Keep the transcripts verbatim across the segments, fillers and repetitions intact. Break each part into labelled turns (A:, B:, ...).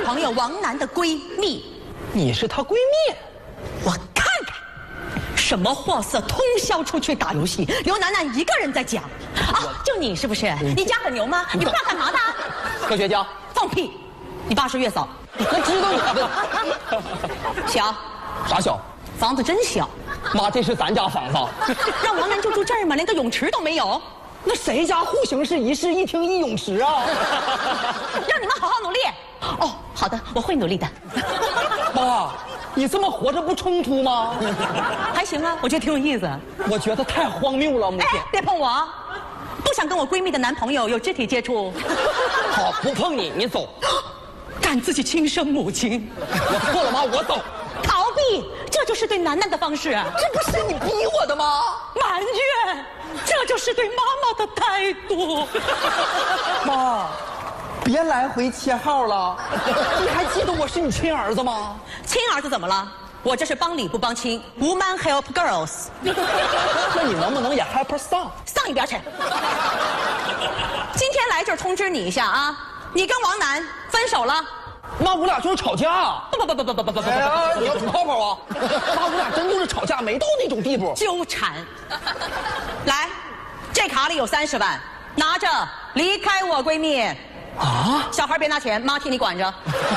A: 朋友王楠的闺蜜。
B: 你是她闺蜜？
A: 我看看，什么货色，通宵出去打游戏，刘楠楠一个人在讲。啊，就你是不是？你家很牛吗？你爸干嘛的？
B: 科学家。
A: 放屁！你爸是月嫂。
B: 我知道你的。
A: 小。
B: 啥小？
A: 房子真小。
B: 妈，这是咱家房子。
A: 让王楠就住这儿吗？连个泳池都没有。
B: 那谁家户型是一室一厅一泳池啊？
A: 让你们好好努力。哦，好的，我会努力的。
B: 妈，你这么活着不冲突吗？
A: 还行啊，我觉得挺有意思。
B: 我觉得太荒谬了，母亲。
A: 哎，别碰我！不想跟我闺蜜的男朋友有肢体接触。
B: 好，不碰你，你走。
A: 赶自己亲生母亲，
B: 我错了妈，我走。
A: 逃避，这就是对楠楠的方式。
B: 这不是你逼我的吗？
A: 埋怨，这就是对妈妈的态度。
B: 妈，别来回切号了。你还记得我是你亲儿子吗？
A: 亲儿子怎么了？我这是帮理不帮亲 ，Woman help girls。
B: 那你能不能也 help son？
A: 上一边去。今天来这儿通知你一下啊，你跟王楠分手了。
B: 妈，我俩就是吵架。
A: 不不不不不不不不不！
B: 哎呀，你要吐泡泡啊！妈，我俩真就是吵架，没到那种地步。
A: 纠缠。来，这卡里有三十万，拿着离开我闺蜜。
B: 啊！
A: 小孩别拿钱，妈替你管着。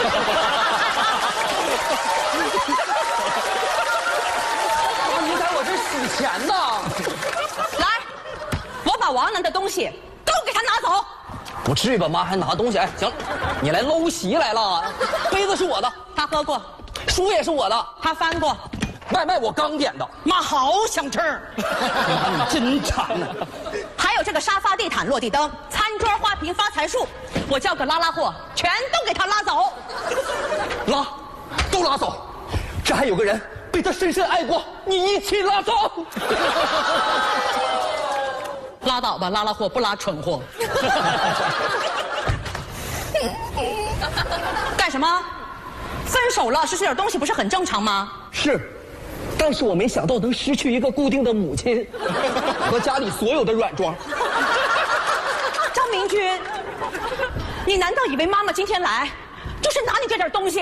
B: 你在我这洗钱呢？
A: 来，我把王楠的东西都给他拿走。
B: 不至于吧，妈还拿东西？哎，行了，你来搂席来了。杯子是我的，
A: 他喝过；
B: 书也是我的，
A: 他翻过；
B: 外卖我刚点的。
A: 妈好想吃。
B: 妈，你真馋呢。
A: 还有这个沙发、地毯、落地灯、餐桌、花瓶、发财树，我叫个拉拉货，全都给他拉走。
B: 拉，都拉走。这还有个人被他深深爱过，你一起拉走。
A: 拉倒吧，拉拉货不拉蠢货。干什么？分手了，失去点东西不是很正常吗？
B: 是，但是我没想到能失去一个固定的母亲和家里所有的软装。
A: 张明君，你难道以为妈妈今天来就是拿你这点东西？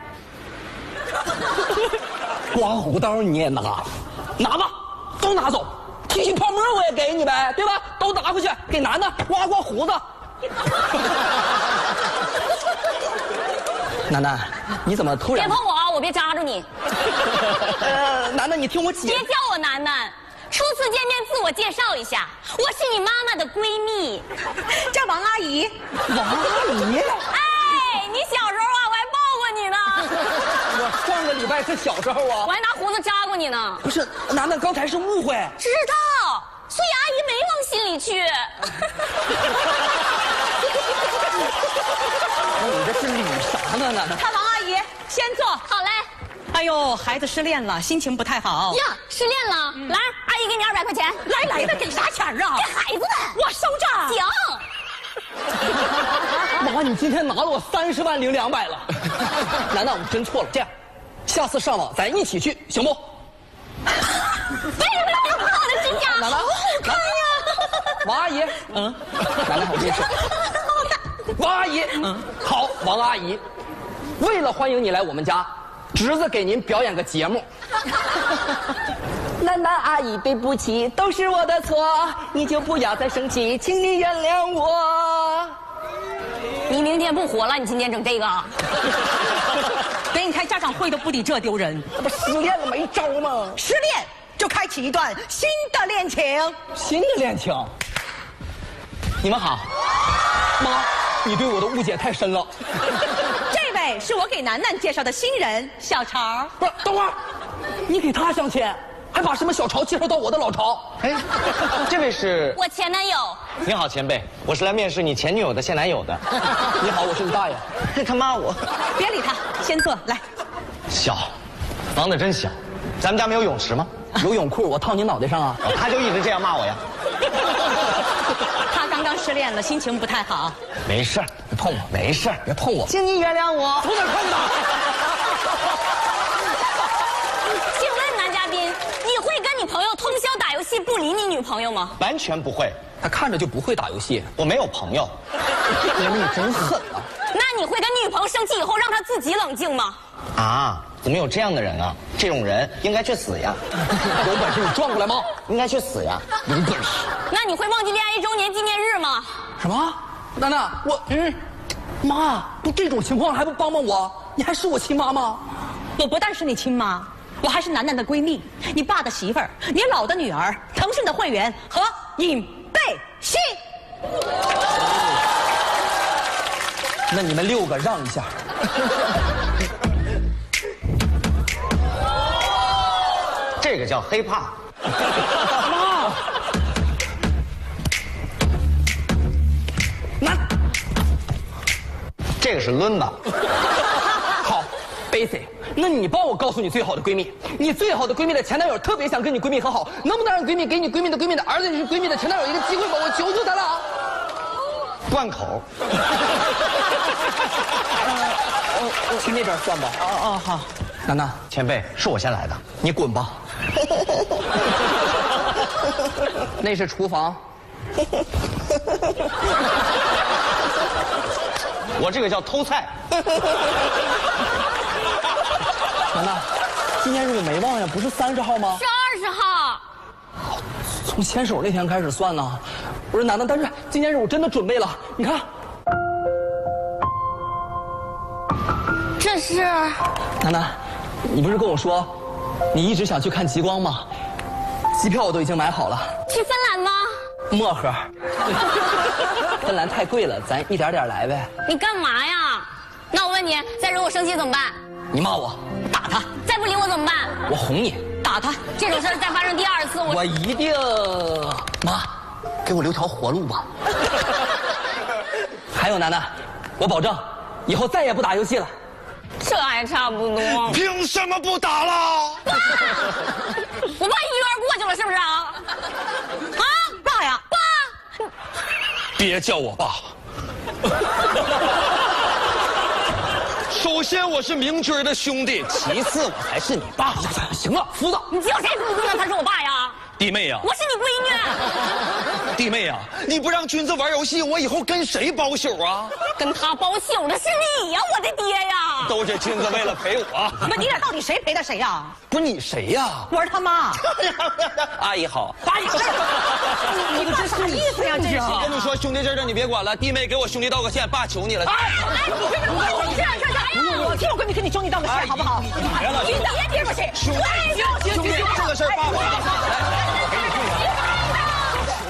B: 刮胡刀你也拿，拿吧，都拿走。提取泡沫我也给你呗，对吧？都拿回去给楠楠刮刮胡子。楠楠，你怎么突然？
C: 别碰我啊！我别扎住你。
B: 呃，楠楠，你听我解。
C: 别叫我楠楠，初次见面自我介绍一下，我是你妈妈的闺蜜，
A: 叫王阿姨。
B: 王阿姨。
C: 哎，你小时候啊，我还抱过你呢。
B: 我上个礼拜是小时候啊，
C: 我还拿胡子扎过你呢。
B: 不是，楠楠刚才是误会。
C: 知道，所以阿姨没往心里去。
B: 你这是捋啥呢，楠楠？
A: 看王阿姨，先坐。
C: 好嘞。
A: 哎呦，孩子失恋了，心情不太好。
C: 呀，失恋了，嗯、来，阿姨给你二百块钱。
A: 来来的，给啥钱啊？
C: 给孩子的。
A: 我收着。
C: 行。
B: 妈，你今天拿了我三十万零两百了。楠楠，我真错了。这样，下次上网咱一起去，行不？
C: 为什么要碰我的指甲？
B: 楠楠，
C: 好好看呀！
B: 王阿姨，嗯，楠楠好认识。王阿姨，嗯，好，王阿姨，为了欢迎你来我们家，侄子给您表演个节目。楠楠阿姨，对不起，都是我的错，你就不要再生气，请你原谅我。
C: 你明天不活了，你今天整这个？
A: 给你开家长会都不抵这丢人。
B: 这不失恋了没招吗？
A: 失恋就开启一段新的恋情。
B: 新的恋情。你们好，妈，你对我的误解太深了。
A: 这位是我给楠楠介绍的新人小潮。
B: 不是，等会儿，你给他相亲，还把什么小潮介绍到我的老巢？
D: 哎，这位是
C: 我前男友。
D: 你好，前辈，我是来面试你前女友的现男友的。
B: 你好，我是你大爷。
D: 他骂我。
A: 别理他，先坐来。
D: 小，房子真小。咱们家没有泳池吗？
B: 有泳裤，我套你脑袋上啊！
D: 他就一直这样骂我呀。
A: 他刚刚失恋了，心情不太好。
D: 没事，别碰我，没事，
B: 别碰我，
D: 请你原谅我。
B: 从哪碰的？
C: 请问男嘉宾，你会跟你朋友通宵种打游戏不理你女朋友吗？
D: 完全不会，
B: 他看着就不会打游戏。
D: 我没有朋友。
B: 哥，你真狠啊！
C: 那你会跟女朋友生气以后让她自己冷静吗？
D: 啊，怎么有这样的人啊？这种人应该去死呀！
B: 有本事你转过来吗？
D: 应该去死呀！
B: 有本事。
C: 那你会忘记恋爱一周年纪念日吗？
B: 什么？楠楠，我嗯，妈，都这种情况了还不帮帮我？你还是我亲妈吗？
A: 我不但是你亲妈，我还是楠楠的闺蜜，你爸的媳妇儿，你老的女儿，腾讯的会员和尹贝欣。
B: 那你们六个让一下。
D: 这个叫黑怕。
B: 妈，那
D: 这个是抡吧？
B: 好 ，basic。那你帮我告诉你最好的闺蜜，你最好的闺蜜的前男友特别想跟你闺蜜和好，能不能让闺蜜给你闺蜜的闺蜜的儿子，你是闺蜜的前男友一个机会吧？我求求他了。
D: 贯口。
B: 去那边算吧。
A: 哦哦好，
B: 楠楠，
D: 前辈，是我先来的。
B: 你滚吧。那是厨房。
D: 我这个叫偷菜。
B: 楠楠，纪念日我没忘呀，不是三十号吗
C: 是？二十号。
B: 从牵手那天开始算呢。我说楠楠，但是纪念日我真的准备了，你看。
C: 这是
B: 楠楠，你不是跟我说，你一直想去看极光吗？机票我都已经买好了。
C: 去芬兰吗？
B: 漠河。芬兰太贵了，咱一点点来呗。
C: 你干嘛呀？那我问你，再惹我生气怎么办？
B: 你骂我，
A: 打他，
C: 再不理我怎么办？
B: 我哄你。
A: 打他，
C: 这种事儿再发生第二次，我
B: 我一定。妈，给我留条活路吧。还有楠楠，我保证，以后再也不打游戏了。
C: 这还差不多。
D: 凭什么不打了？
C: 爸，我爸一溜儿过去了，是不是啊？啊，
A: 爸呀，
C: 爸，
E: 别叫我爸。首先我是明军的兄弟，其次我才是你爸。
B: 行了，福子，
C: 你叫谁不知道他是我爸呀？
E: 弟妹呀、
C: 我是你闺女。
E: 弟妹呀、你不让君子玩游戏，我以后跟谁包宿啊？
C: 跟他包宿的是你呀，我的爹呀！
E: 都是君子为了陪我。
A: 不是你俩到底谁陪的谁呀？
E: 不是你谁呀、
A: 我是他妈。
E: 阿姨好。
A: 爸，你这你爸啥意思呀？这是。
E: 我跟你说，兄弟这事你别管了，弟妹给我兄弟道个歉，爸求你了。
A: 哎，哎，你这这我这样这样，我替我闺蜜跟你兄弟道个歉，好不好？
E: 你干嘛呀？
A: 你别别过去。
E: 兄弟，
A: 行行
E: 兄弟，这个事儿爸爸。